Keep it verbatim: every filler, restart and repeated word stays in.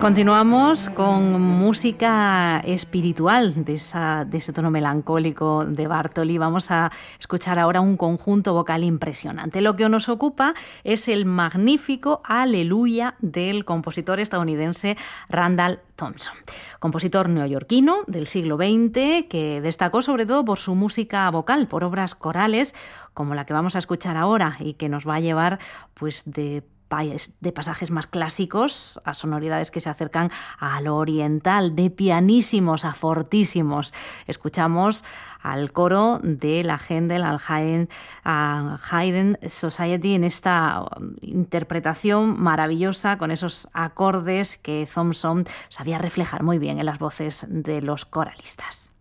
Continuamos con música espiritual de, esa, de ese tono melancólico de Bartoli. Vamos a escuchar ahora un conjunto vocal impresionante. Lo que nos ocupa es el magnífico Aleluya del compositor estadounidense Randall Thompson, compositor neoyorquino del siglo veinte que destacó sobre todo por su música vocal, por obras corales como la que vamos a escuchar ahora y que nos va a llevar pues de de pasajes más clásicos a sonoridades que se acercan a lo oriental, de pianísimos a fortísimos. Escuchamos al coro de la Händel al Haydn Society en esta interpretación maravillosa con esos acordes que Thompson sabía reflejar muy bien en las voces de los coralistas.